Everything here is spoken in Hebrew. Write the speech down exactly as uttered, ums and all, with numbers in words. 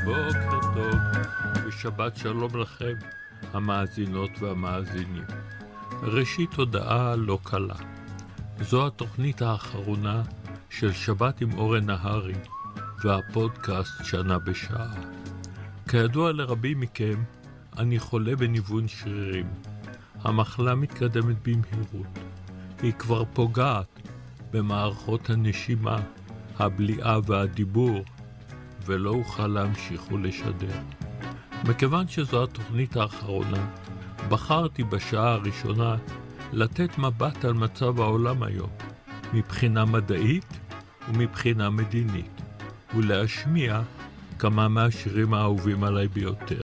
בוקר טוב ושבת שלום לכם, המאזינות והמאזינים. ראשית הודעה לא קלה. זו התוכנית האחרונה של שבת עם אורן נהרי והפודקאסט שנה בשעה. כידוע לרבים מכם, אני חולה בניוון שרירים. המחלה מתקדמת במהירות. היא כבר פוגעת במערכות הנשימה, הבליעה והדיבור, ולא אוכל להמשיך ולשדר. מכיוון שזו התוכנית האחרונה, בחרתי בשעה הראשונה לתת מבט על מצב העולם היום, מבחינה מדעית ומבחינה מדינית, ולהשמיע כמה מהשירים האהובים עליי ביותר.